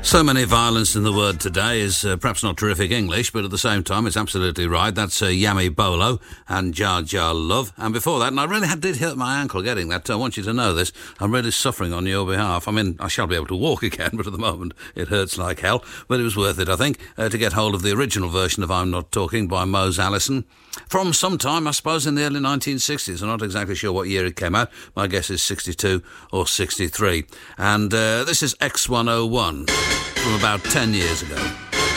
So many violence in the word today is perhaps not terrific English, but at the same time it's absolutely right. That's Yami Bolo and Jar Jar Love. And before that, and I really did hurt my ankle getting that. I want you to know this. I'm really suffering on your behalf. I mean, I shall be able to walk again, but at the moment it hurts like hell. But it was worth it, I think, to get hold of the original version of I'm Not Talking by Mose Allison. From some time, I suppose, in the early 1960s. I'm not exactly sure what year it came out. My guess is 62 or 63. And this is X101 from about 10 years ago.